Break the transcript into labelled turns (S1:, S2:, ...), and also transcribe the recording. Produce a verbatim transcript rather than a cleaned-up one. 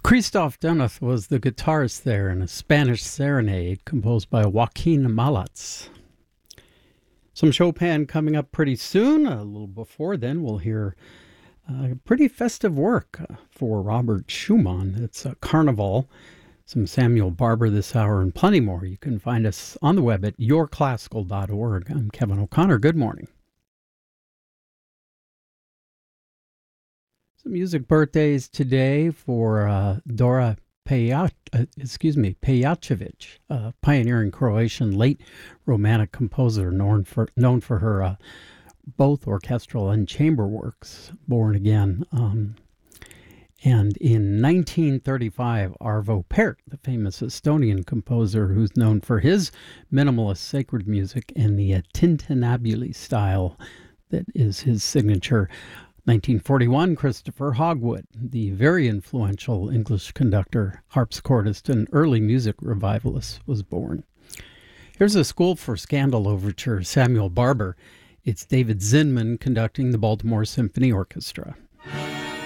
S1: Christoph Deneth was the guitarist there in a Spanish serenade composed by Joaquin Malats. Some Chopin coming up pretty soon. A little before then, we'll hear uh, pretty festive work uh, for Robert Schumann. It's a Carnival, some Samuel Barber this hour, and plenty more. You can find us on the web at your classical dot org. I'm Kevin O'Connor. Good morning. Some music birthdays today for uh, Dora Pejac, uh, excuse me, Pejacevic, a pioneering Croatian late Romantic composer known for known for her uh, both orchestral and chamber works. Born again, um, and in nineteen thirty-five, Arvo Pärt, the famous Estonian composer who's known for his minimalist sacred music and the uh, tintinnabuli style that is his signature. nineteen forty-one, Christopher Hogwood, the very influential English conductor, harpsichordist, and early music revivalist, was born. Here's a School for Scandal overture, Samuel Barber. It's David Zinman conducting the Baltimore Symphony Orchestra.